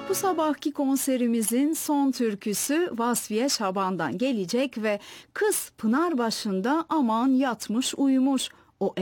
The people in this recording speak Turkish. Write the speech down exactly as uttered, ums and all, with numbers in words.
Bu sabahki konserimizin son türküsü Vasfiye Şaban'dan gelecek ve kız Pınarbaşı'nda aman yatmış uyumuş.